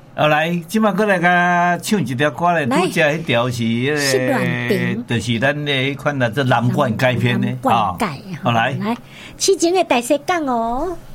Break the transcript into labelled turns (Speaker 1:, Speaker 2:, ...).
Speaker 1: 来，今麦过来甲唱一条歌咧，拄则迄条是就是咱的迄款叫做南管改编的啊。好来，
Speaker 2: 来，痴情的大石港哦。